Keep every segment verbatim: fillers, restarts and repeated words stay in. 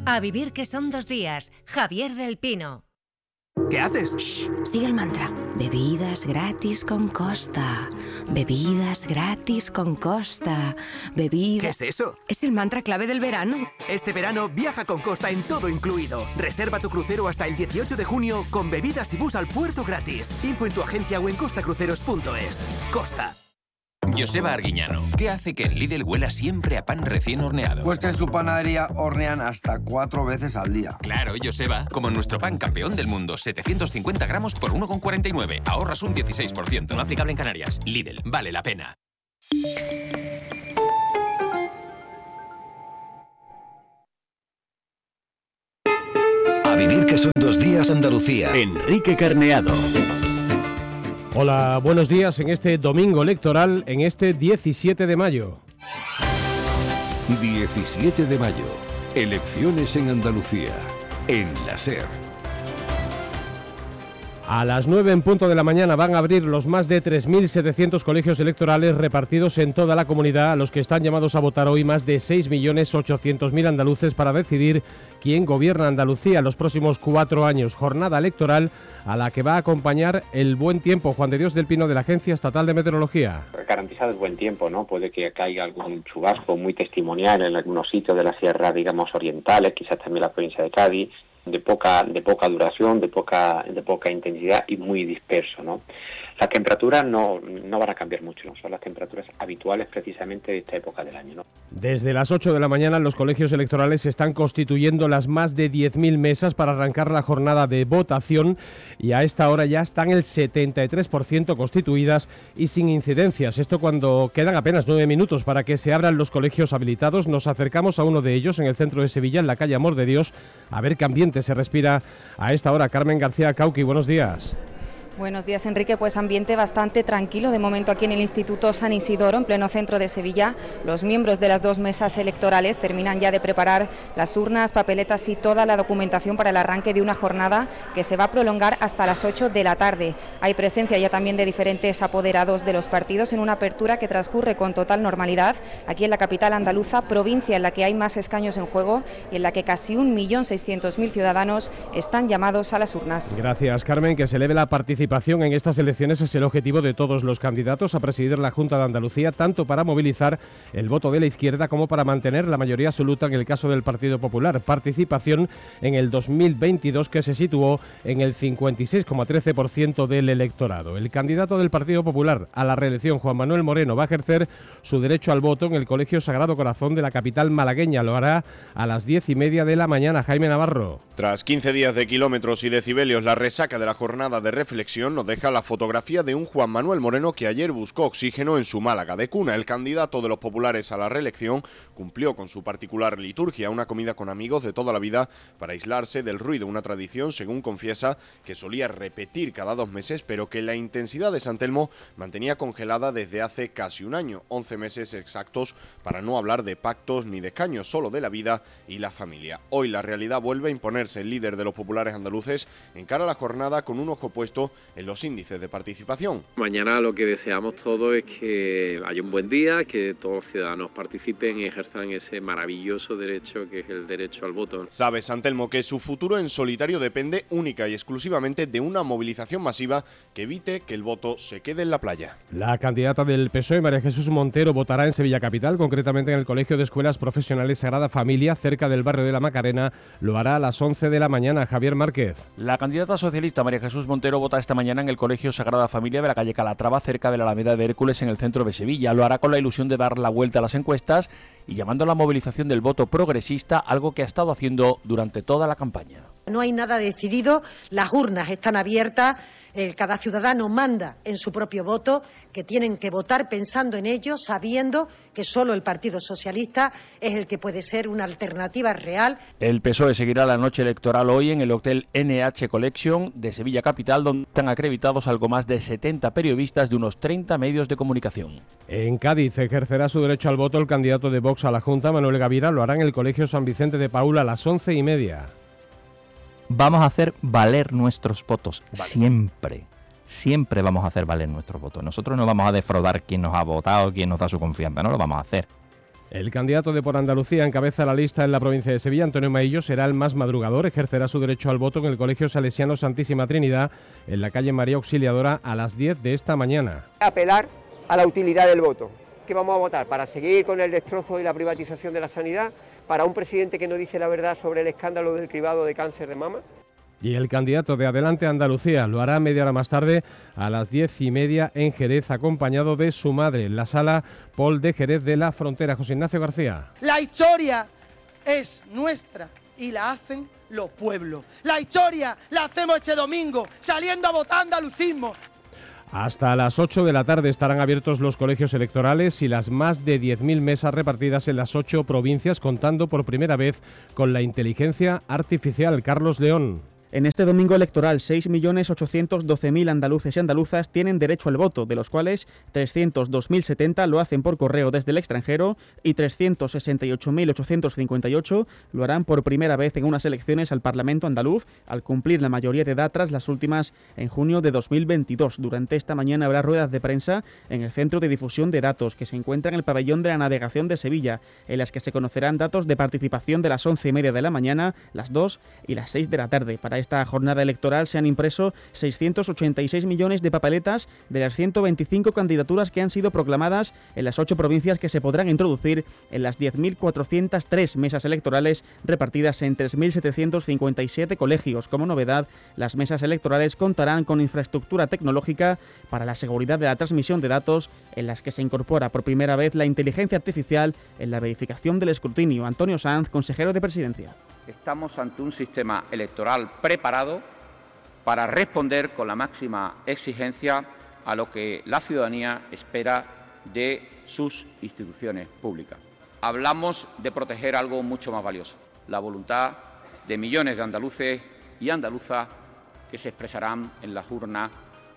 A vivir que son dos días. Javier del Pino. ¿Qué haces? Shh, sigue el mantra. Bebidas gratis con Costa. Bebidas gratis con Costa. Bebidas... ¿Qué es eso? Es el mantra clave del verano. Este verano viaja con Costa en todo incluido. Reserva tu crucero hasta el dieciocho de junio con bebidas y bus al puerto gratis. Info en tu agencia o en costacruceros punto es. Costa. Joseba Arguiñano, ¿qué hace que en Lidl huela siempre a pan recién horneado? Pues que en su panadería hornean hasta cuatro veces al día. Claro, Joseba, como nuestro pan campeón del mundo, setecientos cincuenta gramos por uno con cuarenta y nueve. Ahorras un dieciséis por ciento. No aplicable en Canarias. Lidl, vale la pena. A vivir que son dos días Andalucía. Enrique Carneado. Hola, buenos días en este domingo electoral, en este diecisiete de mayo. diecisiete de mayo. Elecciones en Andalucía. En la SER. A las nueve en punto de la mañana van a abrir los más de tres mil setecientos colegios electorales repartidos en toda la comunidad, a los que están llamados a votar hoy más de seis millones ochocientos mil andaluces para decidir quién gobierna Andalucía los próximos cuatro años. Jornada electoral a la que va a acompañar el buen tiempo. Juan de Dios del Pino, de la Agencia Estatal de Meteorología. Garantizado el buen tiempo, ¿no? Puede que caiga algún chubasco muy testimonial en algunos sitios de la sierra, digamos, orientales, quizás también la provincia de Cádiz, de poca de poca duración, de poca de poca intensidad y muy disperso, ¿no? Las temperaturas no, no van a cambiar mucho, no son las temperaturas habituales precisamente de esta época del año, ¿no? Desde las ocho de la mañana los colegios electorales se están constituyendo las más de diez mil mesas para arrancar la jornada de votación y a esta hora ya están el setenta y tres por ciento constituidas y sin incidencias. Esto cuando quedan apenas nueve minutos para que se abran los colegios habilitados. Nos acercamos a uno de ellos en el centro de Sevilla, en la calle Amor de Dios, a ver qué ambiente se respira a esta hora. Carmen García Cauqui, buenos días. Buenos días, Enrique. Pues ambiente bastante tranquilo de momento aquí en el Instituto San Isidoro, en pleno centro de Sevilla. Los miembros de las dos mesas electorales terminan ya de preparar las urnas, papeletas y toda la documentación para el arranque de una jornada que se va a prolongar hasta las ocho de la tarde. Hay presencia ya también de diferentes apoderados de los partidos en una apertura que transcurre con total normalidad aquí en la capital andaluza, provincia en la que hay más escaños en juego y en la que casi un millón seiscientos mil ciudadanos están llamados a las urnas. Gracias, Carmen. Que se eleve la participación en estas elecciones es el objetivo de todos los candidatos a presidir la Junta de Andalucía, tanto para movilizar el voto de la izquierda como para mantener la mayoría absoluta en el caso del Partido Popular. Participación en el dos mil veintidós que se situó en el cincuenta y seis coma trece por ciento del electorado. El candidato del Partido Popular a la reelección, Juan Manuel Moreno, va a ejercer su derecho al voto en el Colegio Sagrado Corazón de la capital malagueña. Lo hará a las diez y media de la mañana. Jaime Navarro. Tras quince días de kilómetros y decibelios, la resaca de la jornada de reflexión nos deja la fotografía de un Juan Manuel Moreno que ayer buscó oxígeno en su Málaga de cuna. El candidato de los populares a la reelección cumplió con su particular liturgia, una comida con amigos de toda la vida para aislarse del ruido, una tradición, según confiesa, que solía repetir cada dos meses, pero que la intensidad de San Telmo mantenía congelada desde hace casi un año, once meses exactos, para no hablar de pactos ni de escaños, solo de la vida y la familia. Hoy la realidad vuelve a imponerse. El líder de los populares andaluces encara la jornada con un ojo puesto en los índices de participación. Mañana lo que deseamos todos es que haya un buen día, que todos los ciudadanos participen y ejerzan ese maravilloso derecho que es el derecho al voto. Sabe San Telmo que su futuro en solitario depende única y exclusivamente de una movilización masiva que evite que el voto se quede en la playa. La candidata del P S O E, María Jesús Montero, votará en Sevilla Capital, concretamente en el Colegio de Escuelas Profesionales Sagrada Familia, cerca del barrio de la Macarena. Lo hará a las once de la mañana. Javier Márquez. La candidata socialista María Jesús Montero vota esta mañana en el Colegio Sagrada Familia de la calle Calatrava, cerca de la Alameda de Hércules, en el centro de Sevilla. Lo hará con la ilusión de dar la vuelta a las encuestas y llamando a la movilización del voto progresista, algo que ha estado haciendo durante toda la campaña. No hay nada decidido, las urnas están abiertas, eh, cada ciudadano manda en su propio voto, que tienen que votar pensando en ello, sabiendo que solo el Partido Socialista es el que puede ser una alternativa real. El P S O E seguirá la noche electoral hoy en el Hotel N H Collection de Sevilla Capital, donde están acreditados algo más de setenta periodistas de unos treinta medios de comunicación. En Cádiz ejercerá su derecho al voto el candidato de Vox a la Junta, Manuel Gavira. Lo hará en el Colegio San Vicente de Paúl a las once y media. Vamos a hacer valer nuestros votos, vale. siempre, siempre vamos a hacer valer nuestros votos. Nosotros no vamos a defraudar quién nos ha votado, quién nos da su confianza, no lo vamos a hacer. El candidato de Por Andalucía encabeza la lista en la provincia de Sevilla. Antonio Maillo será el más madrugador. Ejercerá su derecho al voto en el Colegio Salesiano Santísima Trinidad, en la calle María Auxiliadora, a las diez de esta mañana. Apelar a la utilidad del voto. ¿Qué vamos a votar? ¿Para seguir con el destrozo y la privatización de la sanidad? ¿Para un presidente que no dice la verdad sobre el escándalo del cribado de cáncer de mama? Y el candidato de Adelante Andalucía lo hará media hora más tarde, a las diez y media, en Jerez, acompañado de su madre, en la sala Paul de Jerez de la Frontera. José Ignacio García. La historia es nuestra y la hacen los pueblos. La historia la hacemos este domingo, saliendo a votar andalucismo. Hasta las ocho de la tarde estarán abiertos los colegios electorales y las más de diez mil mesas repartidas en las ocho provincias, contando por primera vez con la inteligencia artificial. Carlos León. En este domingo electoral, seis millones ochocientos doce mil andaluces y andaluzas tienen derecho al voto, de los cuales trescientos dos mil setenta lo hacen por correo desde el extranjero y trescientos sesenta y ocho mil ochocientos cincuenta y ocho lo harán por primera vez en unas elecciones al Parlamento andaluz, al cumplir la mayoría de edad tras las últimas en junio de dos mil veintidós. Durante esta mañana habrá ruedas de prensa en el Centro de Difusión de Datos, que se encuentra en el Pabellón de la Navegación de Sevilla, en las que se conocerán datos de participación de las once y media de la mañana, las dos y las seis de la tarde. Para esta jornada electoral se han impreso seiscientos ochenta y seis millones de papeletas de las ciento veinticinco candidaturas que han sido proclamadas en las ocho provincias, que se podrán introducir en las diez mil cuatrocientas tres mesas electorales repartidas en tres mil setecientos cincuenta y siete colegios. Como novedad, las mesas electorales contarán con infraestructura tecnológica para la seguridad de la transmisión de datos, en las que se incorpora por primera vez la inteligencia artificial en la verificación del escrutinio. Antonio Sanz, consejero de Presidencia. Estamos ante un sistema electoral preparado para responder con la máxima exigencia a lo que la ciudadanía espera de sus instituciones públicas. Hablamos de proteger algo mucho más valioso, la voluntad de millones de andaluces y andaluzas que se expresarán en las urnas.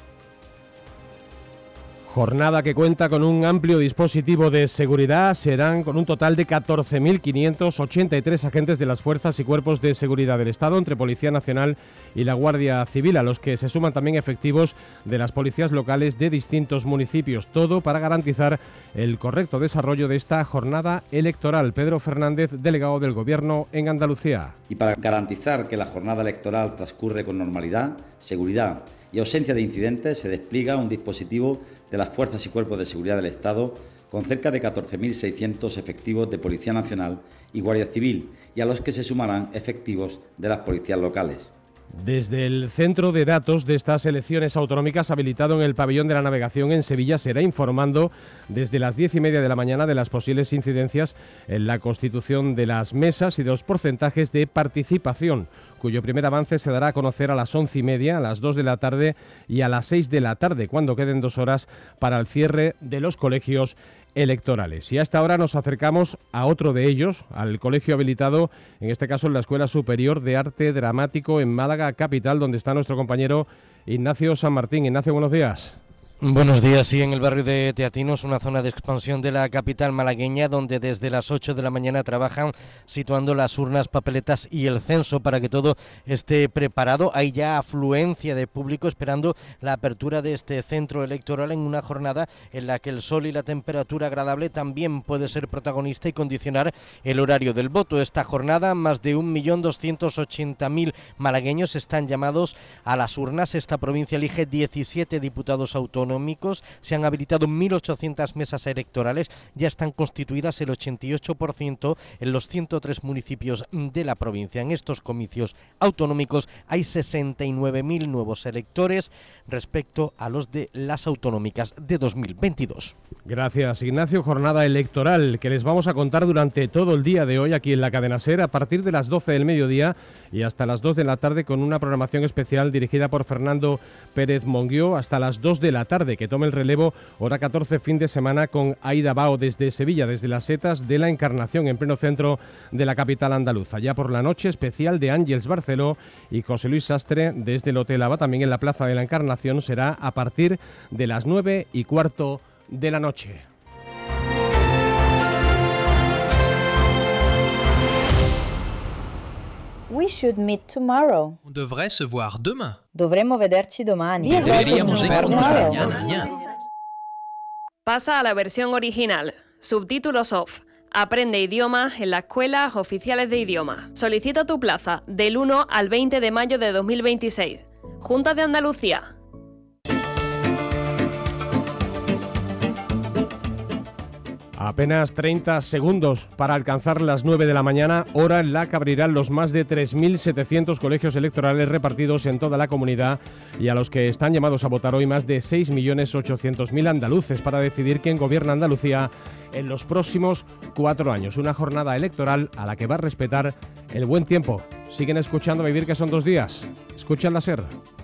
Jornada que cuenta con un amplio dispositivo de seguridad. Serán con un total de catorce mil quinientos ochenta y tres agentes de las fuerzas y cuerpos de seguridad del Estado, entre Policía Nacional y la Guardia Civil, a los que se suman también efectivos de las policías locales de distintos municipios. Todo para garantizar el correcto desarrollo de esta jornada electoral. Pedro Fernández, delegado del Gobierno en Andalucía. Y para garantizar que la jornada electoral transcurre con normalidad, seguridad y ausencia de incidentes, se despliega un dispositivo de las fuerzas y cuerpos de seguridad del Estado con cerca de catorce mil seiscientos efectivos de Policía Nacional y Guardia Civil, y a los que se sumarán efectivos de las policías locales. Desde el centro de datos de estas elecciones autonómicas, habilitado en el Pabellón de la Navegación en Sevilla, será informando desde las diez y media de la mañana de las posibles incidencias en la constitución de las mesas y de los porcentajes de participación, cuyo primer avance se dará a conocer a las once y media, a las dos de la tarde y a las seis de la tarde, cuando queden dos horas para el cierre de los colegios electorales. Y a esta hora nos acercamos a otro de ellos, al colegio habilitado, en este caso en la Escuela Superior de Arte Dramático en Málaga capital, donde está nuestro compañero Ignacio San Martín. Ignacio, buenos días. Buenos días. Sí, en el barrio de Teatinos, una zona de expansión de la capital malagueña, donde desde las ocho de la mañana trabajan situando las urnas, papeletas y el censo para que todo esté preparado. Hay ya afluencia de público esperando la apertura de este centro electoral en una jornada en la que el sol y la temperatura agradable también puede ser protagonista y condicionar el horario del voto. Esta jornada, más de un millón doscientos ochenta mil malagueños están llamados a las urnas. Esta provincia elige diecisiete diputados autónomos. Se han habilitado mil ochocientas mesas electorales, ya están constituidas el ochenta y ocho por ciento en los ciento tres municipios de la provincia. En estos comicios autonómicos hay sesenta y nueve mil nuevos electores respecto a los de las autonómicas de dos mil veintidós. Gracias, Ignacio. Jornada electoral que les vamos a contar durante todo el día de hoy aquí en la cadena SER, a partir de las doce del mediodía y hasta las dos de la tarde, con una programación especial dirigida por Fernando Pérez Monguió, hasta las dos de la tarde, que tome el relevo, hora catorce, fin de semana, con Aida Bao desde Sevilla, desde las setas de la Encarnación, en pleno centro de la capital andaluza. Ya por la noche, especial de Ángeles Barceló y José Luis Sastre desde el Hotel Aba, también en la Plaza de la Encarnación. Será a partir de las nueve y cuarto de la noche. We should meet tomorrow. On devrait se voir demain. Dovremmo vederci domani. Deberíamos vernos mañana. Pasa a la versión original. Subtítulos off. Aprende idiomas en las escuelas oficiales de idiomas. Solicita tu plaza del uno al veinte de mayo de dos mil veintiséis. Junta de Andalucía. Apenas treinta segundos para alcanzar las nueve de la mañana, hora en la que abrirán los más de tres mil setecientos colegios electorales repartidos en toda la comunidad y a los que están llamados a votar hoy más de seis millones ochocientos mil andaluces para decidir quién gobierna Andalucía en los próximos cuatro años. Una jornada electoral a la que va a respetar el buen tiempo. Siguen escuchando Vivir, que son dos días. Escuchan la SER.